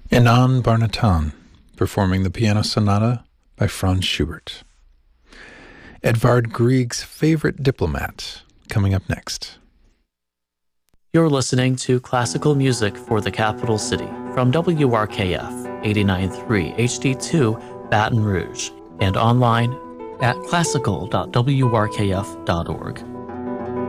Anand Barnatan, performing the Piano Sonata by Franz Schubert. Edvard Grieg's Favorite Diplomat, coming up next. You're listening to Classical Music for the Capital City from WRKF 89.3 HD2 Baton Rouge and online at classical.wrkf.org.